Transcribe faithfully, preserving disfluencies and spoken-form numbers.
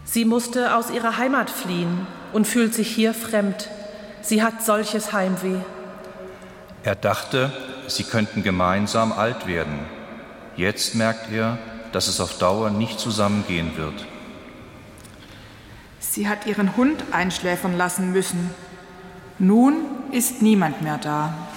Sie musste aus ihrer Heimat fliehen und fühlt sich hier fremd. Sie hat solches Heimweh. Er dachte, sie könnten gemeinsam alt werden. Jetzt merkt er, dass es auf Dauer nicht zusammengehen wird. Sie hat ihren Hund einschläfern lassen müssen. Nun ist niemand mehr da.